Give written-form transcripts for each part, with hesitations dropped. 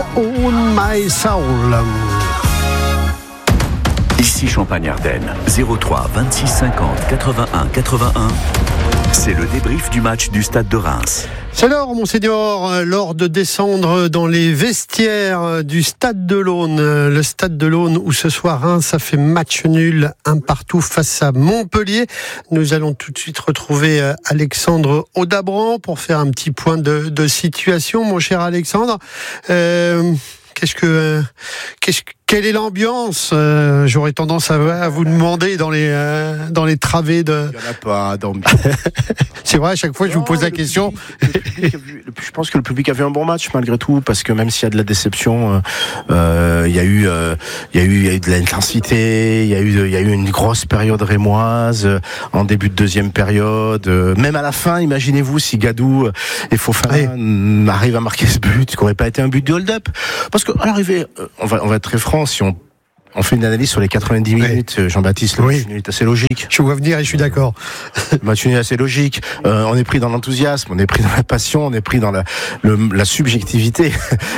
Own My Soul. Ici Champagne-Ardenne, 03 26 50 81 81. C'est le débrief du match du Stade de Reims. C'est l'heure, Monseigneur, l'heure de descendre dans les vestiaires du Stade de l'Aune. Le Stade de l'Aune où ce soir Reims a fait match nul, un partout face à Montpellier. Nous allons tout de suite retrouver Alexandre Audabran pour faire un petit point de situation. Mon cher Alexandre, quelle est l'ambiance? J'aurais tendance à vous demander dans les travées de... Il n'y en a pas d'ambiance. C'est vrai, à chaque fois je vous pose la question. Je pense que le public a vu un bon match malgré tout, parce que même s'il y a de la déception, il y a eu de l'intensité, il y a eu une grosse période rémoise en début de deuxième période. Même à la fin, imaginez-vous si Gadou et Fofana arrivent à marquer ce but, qui n'aurait pas été un but de hold-up. Parce que à l'arrivée, on va être très franc, si on fait une analyse sur les 90 minutes, Jean-Baptiste, le match nul est assez logique. Je vois venir et je suis d'accord. Le match nul est assez logique. On est pris dans l'enthousiasme, on est pris dans la passion, on est pris dans la subjectivité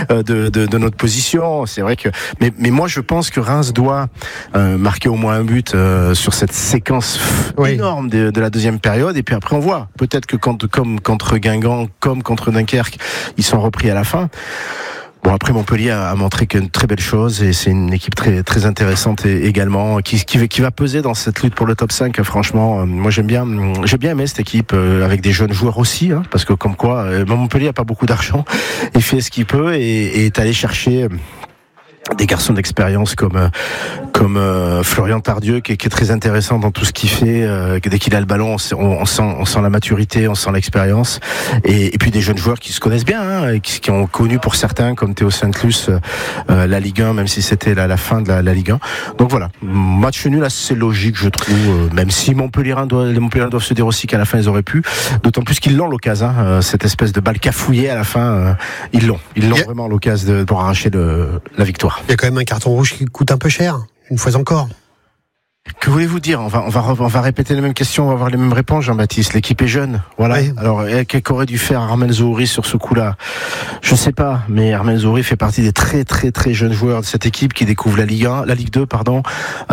de notre position. C'est vrai que, mais moi je pense que Reims doit marquer au moins un but sur cette séquence énorme de la deuxième période. Et puis après on voit. Peut-être que comme contre Guingamp, comme contre Dunkerque, ils sont repris à la fin. Bon, après Montpellier a montré qu'une très belle chose, et c'est une équipe très très intéressante également qui va peser dans cette lutte pour le top 5. Franchement, moi j'ai bien aimé cette équipe avec des jeunes joueurs aussi, parce que comme quoi Montpellier a pas beaucoup d'argent, il fait ce qu'il peut et est allé chercher des garçons d'expérience comme Florian Tardieu qui est très intéressant dans tout ce qu'il fait. Dès qu'il a le ballon, on sent la maturité, on sent l'expérience, et puis des jeunes joueurs qui se connaissent bien, qui ont connu pour certains comme Théo Saint-Luce la Ligue 1, même si c'était la fin de la Ligue 1. Donc voilà, match nul assez logique je trouve, même si les Montpelliérains doivent se dire aussi qu'à la fin ils auraient pu, d'autant plus qu'ils l'ont l'occasion, cette espèce de balle cafouillée à la fin, ils l'ont vraiment l'occasion pour arracher la victoire. Il y a quand même un carton rouge qui coûte un peu cher, une fois encore. Que voulez-vous dire? On va répéter les mêmes questions, on va avoir les mêmes réponses, Jean-Baptiste. L'équipe est jeune, voilà. Oui. Alors, qu'aurait dû faire Armel Zouri sur ce coup-là? Je sais pas, mais Armel Zouri fait partie des très très très jeunes joueurs de cette équipe qui découvre la Ligue 2, pardon.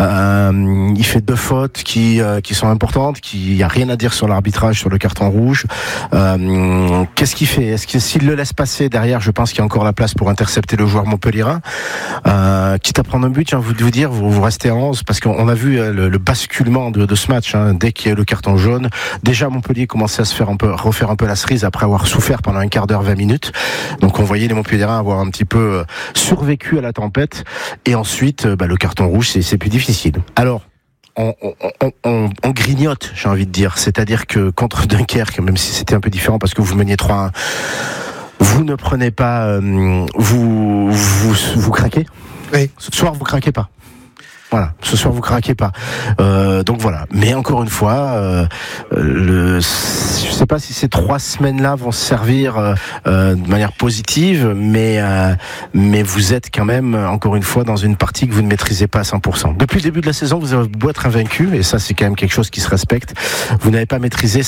Il fait 2 fautes qui sont importantes, il y a rien à dire sur l'arbitrage, sur le carton rouge. Qu'est-ce qu'il fait? Est-ce que s'il le laisse passer derrière, je pense qu'il y a encore la place pour intercepter le joueur montpelliérain. Quitte à prendre un but, j'ai envie de vous dire, vous restez à 11, parce qu'on a vu le basculement de ce match, dès qu'il y a eu le carton jaune. Déjà Montpellier commençait à refaire un peu la cerise après avoir souffert pendant un quart d'heure, 20 minutes. Donc on voyait les Montpelliérains avoir un petit peu survécu à la tempête, et ensuite le carton rouge c'est plus difficile. Alors on grignote, j'ai envie de dire, c'est-à-dire que contre Dunkerque, même si c'était un peu différent parce que vous meniez 3-1, vous ne prenez pas, vous craquez. Oui. Ce soir vous craquez pas. Voilà, ce soir vous craquez pas. Donc voilà. Mais encore une fois, je sais pas si ces 3 semaines-là vont servir de manière positive, mais vous êtes quand même encore une fois dans une partie que vous ne maîtrisez pas à 100%. Depuis le début de la saison, vous avez beau être invaincu, et ça c'est quand même quelque chose qui se respecte. Vous n'avez pas maîtrisé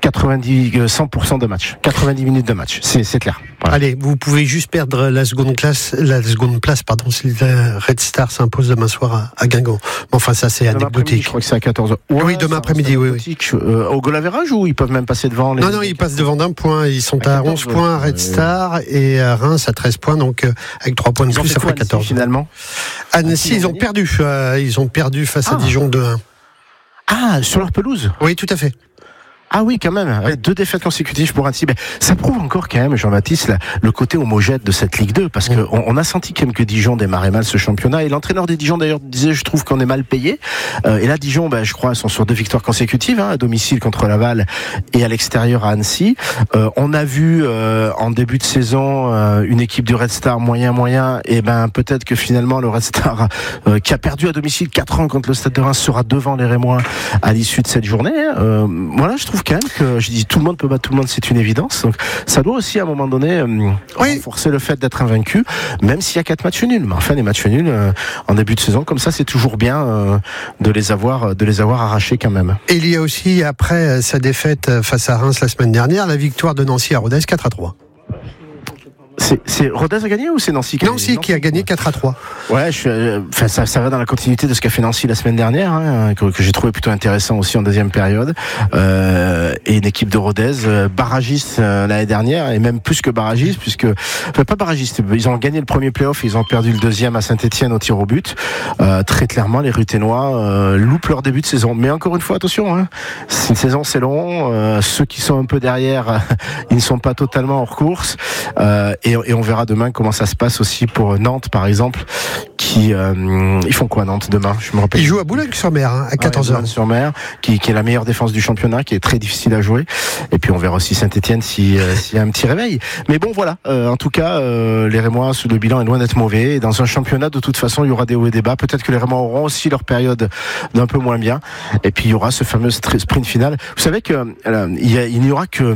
100% de match, 90 minutes de match. C'est clair. Voilà. Allez, vous pouvez juste perdre la seconde place, si le Red Star s'impose demain soir à Guingamp. Enfin, ça c'est anecdotique. Je crois que c'est à 14h. Ouais, oui, demain après-midi, oui. Au goal average, ou ils peuvent même passer devant les... Non, ils passent devant d'un point. Ils sont à 11 points, Red Star, et Reims à 13 points, donc avec 3 points de plus, ça ferait 14. Finalement Annecy, ils ont perdu. Ils ont perdu face à Dijon 2-1. Ah, sur leur pelouse? Oui, tout à fait. Ah oui, quand même, 2 défaites consécutives pour Annecy. Ça prouve encore quand même, Jean-Baptiste, le côté homogène de cette Ligue 2, parce que on a senti quand même que Dijon démarrait mal ce championnat, et l'entraîneur des Dijon d'ailleurs disait, je trouve qu'on est mal payé. Et là, Dijon, je crois, sont sur 2 victoires consécutives, à domicile contre Laval et à l'extérieur à Annecy. On a vu en début de saison une équipe du Red Star moyen, et peut-être que finalement le Red Star qui a perdu à domicile 4 ans contre le Stade de Reims sera devant les Rémois à l'issue de cette journée. Voilà, je trouve quand même que je dis tout le monde peut battre tout le monde, c'est une évidence. Donc ça doit aussi à un moment donné renforcer le fait d'être invaincu, même s'il y a 4 matchs nuls. Mais enfin, les matchs nuls en début de saison comme ça, c'est toujours bien de les avoir arrachés quand même. Et il y a aussi, après sa défaite face à Reims la semaine dernière, la victoire de Nancy à Rodez 4-3. C'est Rodez a gagné ou c'est Nancy qui a gagné? Nancy qui a gagné 4-3. Ouais, ça va dans la continuité de ce qu'a fait Nancy la semaine dernière, hein, que j'ai trouvé plutôt intéressant aussi en deuxième période. Et une équipe de Rodez, barragiste l'année dernière, et même plus que barragiste, pas barragiste, ils ont gagné le premier play-off, ils ont perdu le deuxième à Saint-Etienne au tir au but. Très clairement, les Ruténois loupent leur début de saison. Mais encore une fois, attention, hein, une saison c'est long, ceux qui sont un peu derrière, ils ne sont pas totalement hors course. Et on verra demain comment ça se passe aussi pour Nantes par exemple, qui ils font quoi Nantes demain? Je me rappelle. Ils jouent à Boulogne-sur-Mer à 14h. Boulogne-sur-Mer, qui est la meilleure défense du championnat, qui est très difficile à jouer. Et puis on verra aussi Saint-Etienne s'il y a un petit réveil. Mais bon voilà, en tout cas les Rémois, le bilan est loin d'être mauvais. Et dans un championnat de toute façon il y aura des hauts et des bas. Peut-être que les Rémois auront aussi leur période d'un peu moins bien. Et puis il y aura ce fameux sprint final. Vous savez que il n'y aura que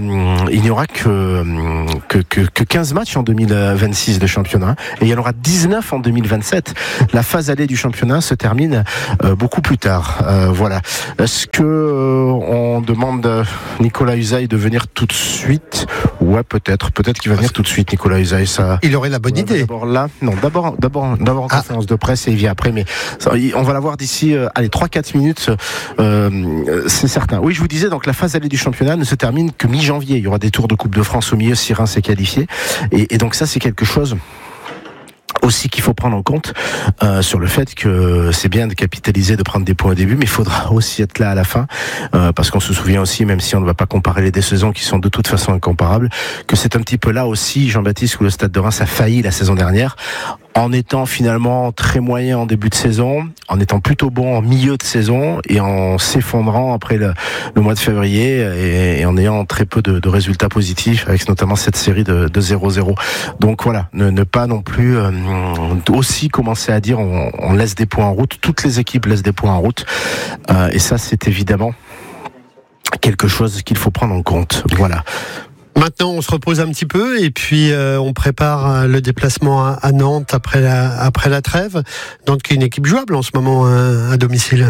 15 matchs en 2026 de championnat, et il y en aura 19 en 2027. La phase allée du championnat se termine beaucoup plus tard. Voilà. Est-ce que on demande à Nicolas Usaï de venir tout de suite? Ouais, peut-être qu'il va venir tout de suite, Nicolas Usaï. Ça. Il aurait la bonne idée. D'abord en conférence de presse et il vient après. Mais ça, on va l'avoir d'ici 3-4 minutes. C'est certain. Oui, je vous disais, donc la phase allée du championnat ne se termine que mi-janvier. Il y aura des tours de Coupe de France au milieu si Reims s'est qualifié. Et donc ça, c'est quelque chose aussi qu'il faut prendre en compte sur le fait que c'est bien de capitaliser, de prendre des points au début, mais il faudra aussi être là à la fin, parce qu'on se souvient aussi, même si on ne va pas comparer les deux saisons qui sont de toute façon incomparables, que c'est un petit peu là aussi, Jean-Baptiste, où le Stade de Reims a failli la saison dernière, en étant finalement très moyen en début de saison, en étant plutôt bon en milieu de saison, et en s'effondrant après le mois de février, et en ayant très peu de résultats positifs, avec notamment cette série de 0-0. Donc voilà, ne pas non plus aussi commencer à dire on laisse des points en route, toutes les équipes laissent des points en route, et ça c'est évidemment quelque chose qu'il faut prendre en compte. Voilà. Maintenant, on se repose un petit peu et puis on prépare le déplacement à Nantes après la trêve. Nantes qui est une équipe jouable en ce moment à domicile.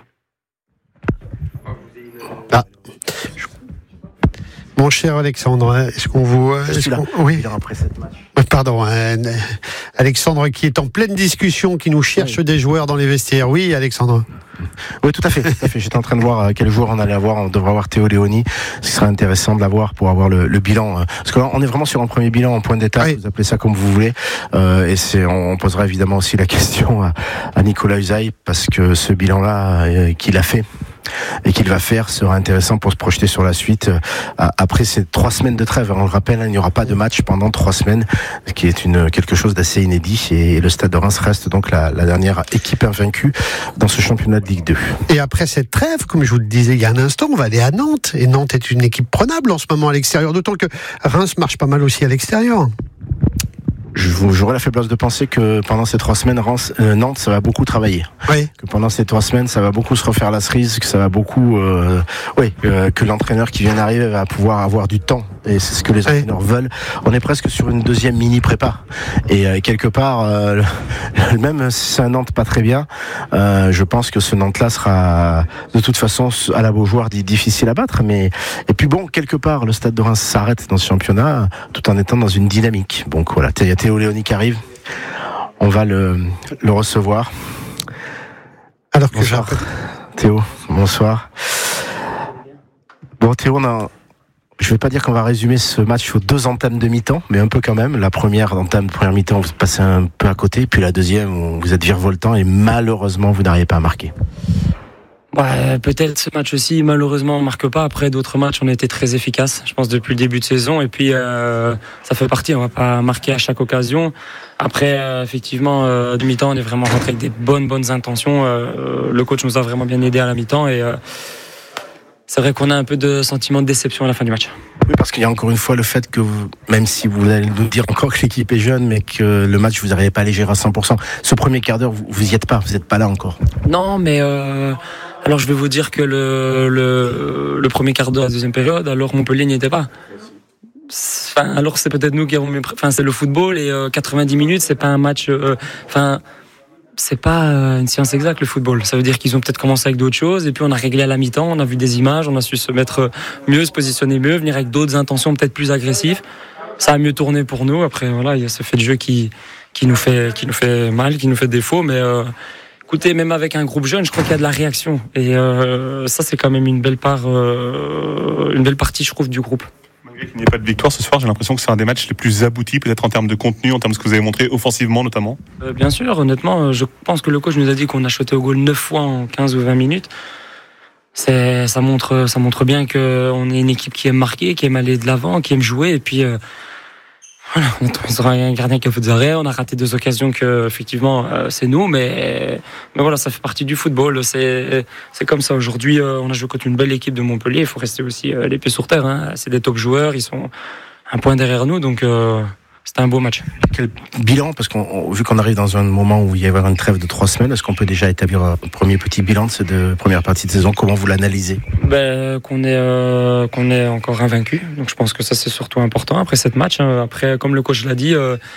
Ah. Mon cher Alexandre, est-ce qu'on vous... Oui, après cette match. Pardon, Alexandre qui est en pleine discussion, qui nous cherche des joueurs dans les vestiaires. Oui, Alexandre. Oui, tout à fait. J'étais en train de voir quel joueur on allait avoir. On devrait avoir Théo Léoni. Ce serait intéressant de l'avoir pour avoir le bilan. Parce que là, on est vraiment sur un premier bilan en point d'étape. Oui. Vous appelez ça comme vous voulez. Et on posera évidemment aussi la question à Nicolas Usaï, parce que ce bilan-là qu'il a fait et qu'il va faire sera intéressant pour se projeter sur la suite. Après ces 3 semaines de trêve, on le rappelle, il n'y aura pas de match pendant 3 semaines, ce qui est quelque chose d'assez inédit, et le Stade de Reims reste donc la dernière équipe invaincue dans ce championnat de Ligue 2. Et après cette trêve, comme je vous le disais il y a un instant, on va aller à Nantes, et Nantes est une équipe prenable en ce moment à l'extérieur, d'autant que Reims marche pas mal aussi à l'extérieur. J'aurais la faiblesse de penser que pendant ces 3 semaines, Nantes, ça va beaucoup travailler. Oui. Que pendant ces 3 semaines, ça va beaucoup se refaire la cerise, que ça va beaucoup, que l'entraîneur qui vient d'arriver va pouvoir avoir du temps. Et c'est ce que les entraîneurs veulent. On est presque sur une deuxième mini prépa. Et quelque part, même si c'est un Nantes pas très bien, je pense que ce Nantes-là sera de toute façon à la Beaujoire difficile à battre. Et puis bon, quelque part, le Stade de Reims s'arrête dans ce championnat tout en étant dans une dynamique. Donc voilà, il y a Théo Léoni qui arrive. On va le recevoir. Alors que bonsoir. Théo, bonsoir. Bon Théo, je ne vais pas dire qu'on va résumer ce match aux 2 entames de mi-temps, mais un peu quand même. La première mi-temps, vous passez un peu à côté, puis la deuxième, vous êtes virevoltant et malheureusement, vous n'arrivez pas à marquer. Ouais, peut-être ce match aussi, malheureusement, on ne marque pas. Après d'autres matchs, on a été très efficaces, je pense, depuis le début de saison. Et puis, ça fait partie, on ne va pas marquer à chaque occasion. Après, effectivement, de mi-temps, on est vraiment rentré avec des bonnes intentions. Le coach nous a vraiment bien aidé à la mi-temps. Et c'est vrai qu'on a un peu de sentiment de déception à la fin du match. Oui, parce qu'il y a encore une fois le fait que, même si vous allez nous dire encore que l'équipe est jeune, mais que le match, vous n'arrivez pas à les gérer à 100%. Ce premier quart d'heure, vous n'y êtes pas, vous n'êtes pas là encore. Non, mais... Alors je vais vous dire que le premier quart d'heure de la deuxième période, alors Montpellier n'y était pas. Enfin, alors c'est peut-être nous qui avons mieux... Enfin, c'est le football et 90 minutes, c'est pas un match... c'est pas une science exacte le football. Ça veut dire qu'ils ont peut-être commencé avec d'autres choses et puis on a réglé à la mi-temps, on a vu des images, on a su se mettre mieux, se positionner mieux, venir avec d'autres intentions peut-être plus agressives. ça a mieux tourné pour nous. Après, voilà, il y a ce fait de jeu qui nous fait mal, qui nous fait défaut. Mais écoutez, même avec un groupe jeune, je crois qu'il y a de la réaction. Et ça, c'est quand même une belle partie, je trouve, du groupe. Malgré qu'il n'y ait pas de victoire ce soir, j'ai l'impression que c'est un des matchs les plus aboutis, peut-être en termes de contenu, en termes de ce que vous avez montré offensivement notamment. Bien sûr, honnêtement, je pense que le coach nous a dit qu'on a shoté au goal 9 fois en 15 ou 20 minutes. Ça montre bien qu'on est une équipe qui aime marquer, qui aime aller de l'avant, qui aime jouer. Et puis, voilà, on aura un gardien qui a fait des arrêts, on a raté 2 occasions que, effectivement, c'est nous, mais voilà, ça fait partie du football. C'est comme ça. Aujourd'hui, on a joué contre une belle équipe de Montpellier. Il faut rester aussi les pieds sur terre, hein. C'est des top joueurs, ils sont un point derrière nous, donc c'était un beau match. Quel bilan, parce vu qu'on arrive dans un moment où il y a une trêve de 3 semaines, est-ce qu'on peut déjà établir un premier petit bilan de cette première partie de saison? Comment vous l'analysez? Qu'on est encore invaincu. Donc je pense que ça c'est surtout important après cette match. Après, comme le coach l'a dit,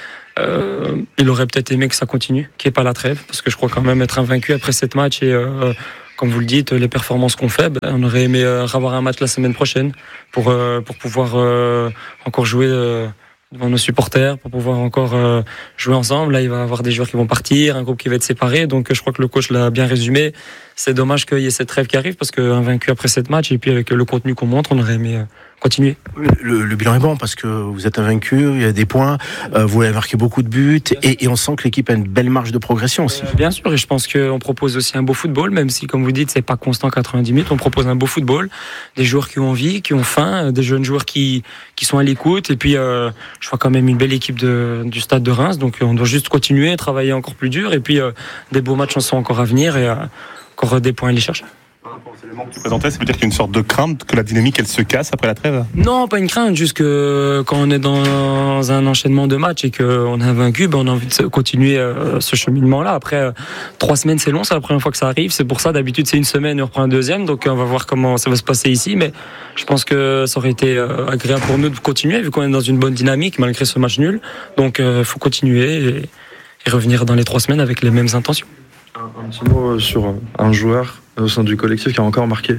il aurait peut-être aimé que ça continue, qu'il n'y ait pas la trêve, parce que je crois quand même être invaincu après cette match et comme vous le dites, les performances qu'on fait, on aurait aimé avoir un match la semaine prochaine pour pouvoir encore jouer devant nos supporters, pour pouvoir encore jouer ensemble. Là, il va y avoir des joueurs qui vont partir, un groupe qui va être séparé. Donc, je crois que le coach l'a bien résumé. C'est dommage qu'il y ait cette trêve qui arrive parce qu'un vaincu après cette match et puis avec le contenu qu'on montre, on aurait aimé continuer. Le bilan est bon parce que vous êtes invaincu, il y a des points, vous avez marqué beaucoup de buts et on sent que l'équipe a une belle marge de progression aussi. Bien sûr, et je pense qu'on propose aussi un beau football, même si, comme vous dites, c'est pas constant 90 minutes. On propose un beau football, des joueurs qui ont envie, qui ont faim, des jeunes joueurs qui sont à l'écoute. Et puis, je vois quand même une belle équipe du Stade de Reims. Donc, on doit juste continuer, travailler encore plus dur. Et puis, des beaux matchs en sont encore à venir et encore des points à aller chercher. Les éléments que tu présentais, ça veut dire qu'il y a une sorte de crainte que la dynamique elle se casse après la trêve? Non, pas une crainte, juste que quand on est dans un enchaînement de matchs et qu'on est vaincu, on a envie de continuer ce cheminement-là. Après 3 semaines, c'est long, c'est la première fois que ça arrive. C'est pour ça, d'habitude, c'est 1 semaine et on reprend un deuxième. Donc on va voir comment ça va se passer ici. Mais je pense que ça aurait été agréable pour nous de continuer, vu qu'on est dans une bonne dynamique malgré ce match nul. Donc il faut continuer et revenir dans les 3 semaines avec les mêmes intentions. Un petit mot sur un joueur au sein du collectif qui a encore marqué,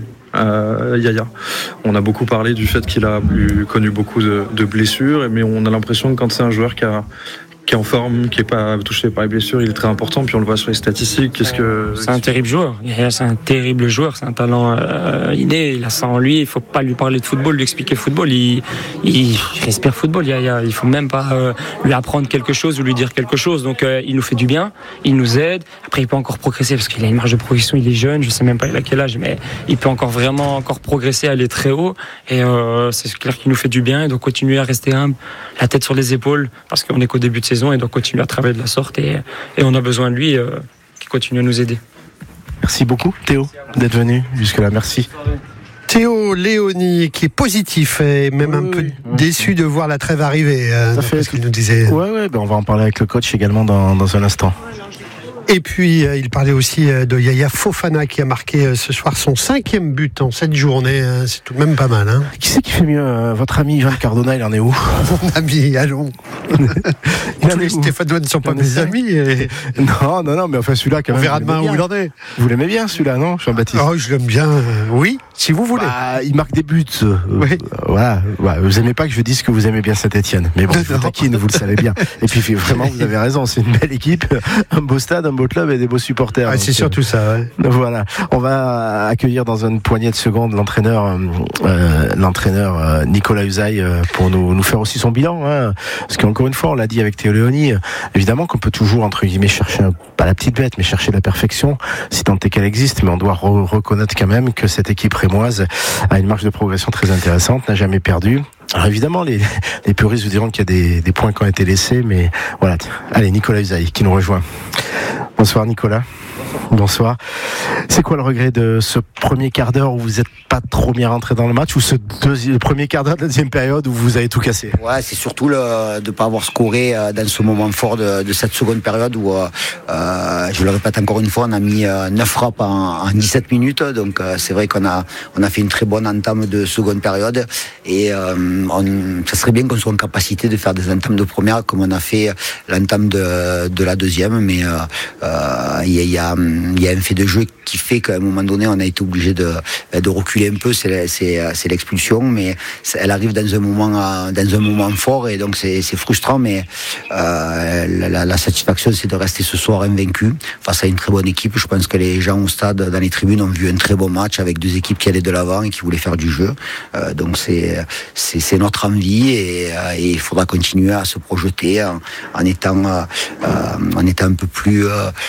Yaya. On a beaucoup parlé du fait qu'il a connu beaucoup de blessures, mais on a l'impression que quand c'est un joueur qui est en forme, qui n'est pas touché par les blessures, il est très important, puis on le voit sur les statistiques. C'est un terrible joueur, c'est un terrible joueur, c'est un talent inné, il a ça en lui, il ne faut pas lui parler de football, lui expliquer football, il respire football, il ne faut même pas lui apprendre quelque chose ou lui dire quelque chose, donc il nous fait du bien, il nous aide, après il peut encore progresser, parce qu'il a une marge de progression, il est jeune, je ne sais même pas il a quel âge, mais il peut encore progresser, aller très haut, et c'est clair qu'il nous fait du bien, il doit continuer à rester humble, la tête sur les épaules, parce qu'on est qu'au début de saison, et doit continuer à travailler de la sorte et on a besoin de lui qui continue à nous aider. Merci beaucoup Théo d'être venu jusque-là, merci. Théo Léoni qui est positif et même un peu déçu de voir la trêve arriver. Ça fait ce qu'il nous disait. On va en parler avec le coach également dans un instant. Et puis, il parlait aussi de Yaya Fofana qui a marqué ce soir son 5e but en cette journée. C'est tout de même pas mal. Qui c'est qui fait mieux? Votre ami Ivan Cardona, il en est où? Mon ami, allons. Tous les Stéphanois ne sont pas mes amis. Et... Non, mais enfin celui-là, quand on verra demain où il en est. Vous l'aimez bien celui-là, non, Jean-Baptiste? Oh, je l'aime bien, oui, si vous voulez. Il marque des buts. Oui. Voilà. Vous aimez pas que je dise que vous aimez bien Saint-Etienne. Mais bon, je vous taquine, vous le savez bien. Et puis vraiment, vous avez raison, c'est une belle équipe, un beau stade, un beau club et des beaux supporters. C'est surtout ça. Ouais. Voilà. On va accueillir dans une poignée de secondes l'entraîneur Nicolas Usaï pour nous faire aussi son bilan. Parce qu'encore une fois, on l'a dit avec Théo Léoni, évidemment qu'on peut toujours, entre guillemets, chercher, pas la petite bête, mais chercher la perfection, si tant est qu'elle existe, mais on doit reconnaître quand même que cette équipe rémoise a une marge de progression très intéressante, n'a jamais perdu. Alors évidemment, les puristes vous diront qu'il y a des points qui ont été laissés, mais voilà. Allez, Nicolas Usaï qui nous rejoint. Bonsoir Nicolas. Bonsoir. C'est quoi le regret de ce premier quart d'heure où vous n'êtes pas trop bien rentré dans le match, ou le premier quart d'heure de la deuxième période où vous avez tout cassé? Ouais, c'est surtout de ne pas avoir scoré dans ce moment fort de cette seconde période où, je le répète encore une fois, on a mis 9 frappes en 17 minutes. Donc c'est vrai qu'on a fait une très bonne entame de seconde période et ça serait bien qu'on soit en capacité de faire des entames de première comme on a fait l'entame de la deuxième, mais y a un fait de jeu qui fait qu'à un moment donné, on a été obligé de reculer un peu. C'est l'expulsion, mais elle arrive dans un moment fort, et donc c'est frustrant. Mais la satisfaction, c'est de rester ce soir invaincu face à une très bonne équipe. Je pense que les gens au stade, dans les tribunes, ont vu un très bon match avec deux équipes qui allaient de l'avant et qui voulaient faire du jeu. Donc c'est notre envie, et il faudra continuer à se projeter en étant un peu plus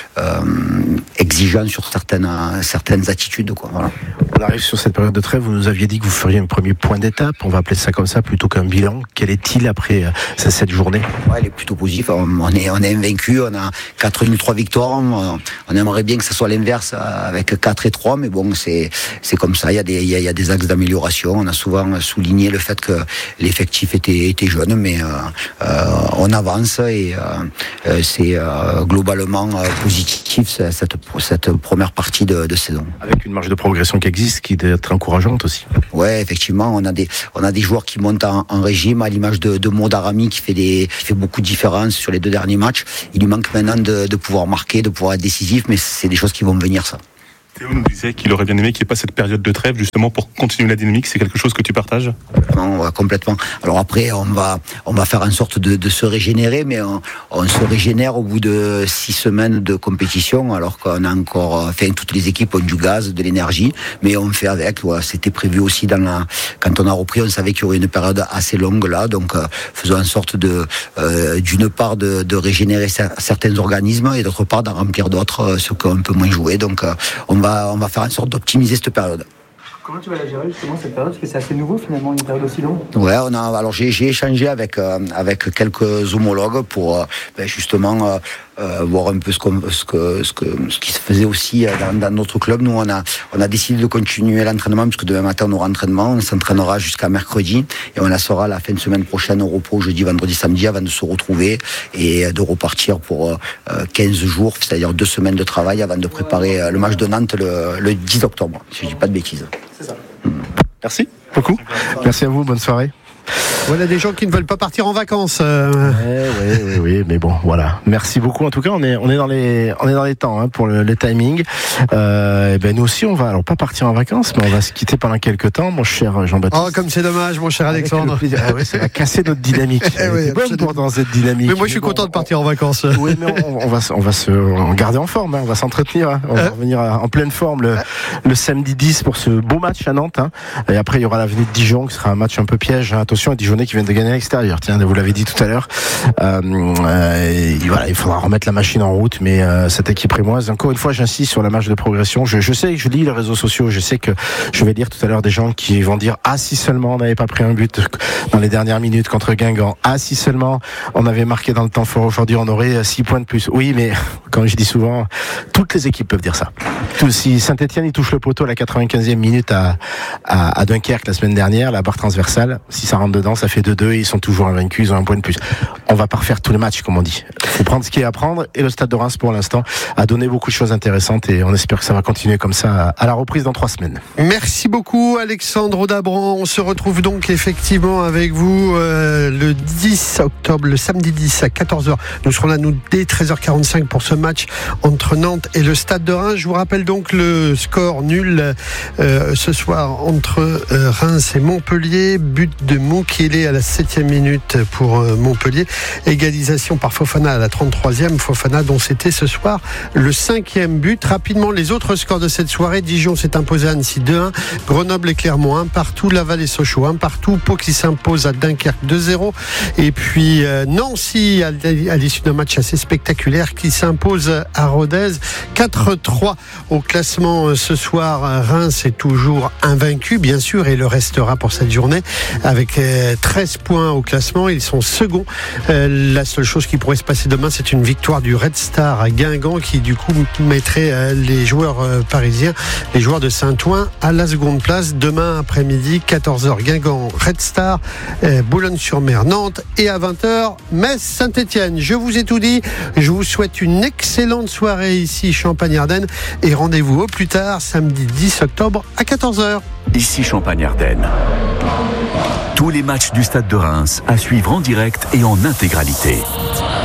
exigeant sur certaines attitudes, quoi. Voilà. On arrive sur cette période de trêve. Vous nous aviez dit que vous feriez un premier point d'étape, on va appeler ça comme ça, plutôt qu'un bilan. Quel est-il après cette journée? Ouais, il est plutôt positif. On est invaincu, on a 4 nuls, 3 victoires. On aimerait bien que ça soit l'inverse, avec 4 et 3, mais bon, c'est comme ça. Il y a des axes d'amélioration. On a souvent souligné le fait que l'effectif était jeune, mais on avance, et c'est globalement positif cette première partie de saison. Avec une marge de progression qui existe, qui doit être encourageante aussi. Ouais, effectivement, on a des joueurs qui montent en régime, à l'image de Modarami qui fait beaucoup de différence sur les 2 derniers matchs. Il lui manque maintenant de pouvoir marquer, de pouvoir être décisif, mais c'est des choses qui vont venir, ça. Théo nous disait qu'il aurait bien aimé qu'il n'y ait pas cette période de trêve, justement pour continuer la dynamique. C'est quelque chose que tu partages? Non, complètement. Alors après, on va faire en sorte de se régénérer, mais on se régénère au bout de 6 semaines de compétition, alors qu'on a encore, toutes les équipes ont du gaz, de l'énergie, mais on fait avec. Ouais, c'était prévu aussi quand on a repris, on savait qu'il y aurait une période assez longue là, donc faisons en sorte d'une part de régénérer certains organismes, et d'autre part d'en remplir d'autres, ceux qui ont un peu moins joué. Donc on va faire en sorte d'optimiser cette période. Comment tu vas la gérer justement cette période, parce que c'est assez nouveau finalement, une période aussi longue? Ouais, alors j'ai échangé avec quelques homologues pour justement voir un peu ce qui se faisait aussi dans notre club. Nous on a décidé de continuer l'entraînement, puisque demain matin on aura entraînement, on s'entraînera jusqu'à mercredi, et on la sera la fin de semaine prochaine au repos, jeudi, vendredi, samedi, avant de se retrouver et de repartir pour 15 jours, c'est-à-dire 2 semaines de travail avant de préparer le match de Nantes le 10 octobre, si je dis pas de bêtises. C'est ça. Merci beaucoup. Merci à vous, bonne soirée. Voilà des gens qui ne veulent pas partir en vacances. Oui, mais bon, voilà. Merci beaucoup. En tout cas, on est dans les temps pour le timing. Nous aussi, on va alors pas partir en vacances, mais on va se quitter pendant quelques temps, mon cher Jean-Baptiste. Oh, comme c'est dommage, mon cher Alexandre. Ça va casser notre dynamique. Dans cette dynamique. Mais moi, je suis content de partir en vacances. Oui, mais on va se garder en forme. On va s'entretenir. On va revenir en pleine forme le samedi 10 pour ce beau match à Nantes. Et après, il y aura l'avenue de Dijon, qui sera un match un peu piège. Attention, Dijonais qui viennent de gagner à l'extérieur. Tiens, vous l'avez dit tout à l'heure. Il faudra remettre la machine en route, mais cette équipe rémoise, encore une fois, j'insiste sur la marge de progression. Je sais que je lis les réseaux sociaux, je sais que je vais lire tout à l'heure des gens qui vont dire si seulement on n'avait pas pris un but dans les dernières minutes contre Guingamp, si seulement on avait marqué dans le temps fort aujourd'hui, on aurait 6 points de plus. Oui, mais comme je dis souvent, toutes les équipes peuvent dire ça. Si Saint-Etienne il touche le poteau à la 95e minute à Dunkerque la semaine dernière, la barre transversale, si ça rentre dedans, ça fait 2-2, et ils sont toujours invaincus, ils ont 1 point de plus. On va pas refaire tous les matchs, comme on dit. Il faut prendre ce qui est à prendre, et le Stade de Reims, pour l'instant, a donné beaucoup de choses intéressantes, et on espère que ça va continuer comme ça à la reprise dans 3 semaines. Merci beaucoup, Alexandre Dabran. On se retrouve donc effectivement avec vous le 10 octobre, le samedi 10 à 14h. Nous serons là, nous, dès 13h45 pour ce match entre Nantes et le Stade de Reims. Je vous rappelle donc le score nul ce soir entre Reims et Montpellier. But de Mukele à la 7e minute pour Montpellier. Égalisation par Fofana à la 33e. Fofana dont c'était ce soir le 5e but. Rapidement, les autres scores de cette soirée. Dijon s'est imposé à Annecy 2-1. Grenoble et Clermont 1 partout. Laval et Sochaux 1 partout. Pau qui s'impose à Dunkerque 2-0. Et puis Nancy à l'issue d'un match assez spectaculaire qui s'impose à Rodez 4-3. Au classement ce soir, Reims est toujours invaincu bien sûr, et le restera pour cette journée avec 13 points au classement. Ils sont seconds. La seule chose qui pourrait se passer demain, c'est une victoire du Red Star à Guingamp, qui du coup mettrait les joueurs parisiens, les joueurs de Saint-Ouen, à la seconde place. Demain après-midi, 14h, Guingamp, Red Star, Boulogne-sur-Mer, Nantes, et à 20h, Metz, Saint-Etienne. Je vous ai tout dit. Je vous souhaite une excellente soirée ici, Champagne-Ardenne, et rendez-vous au plus tard, samedi 10 octobre à 14h. Ici Champagne-Ardenne. Tous les matchs du Stade de Reims à suivre en direct et en intégralité.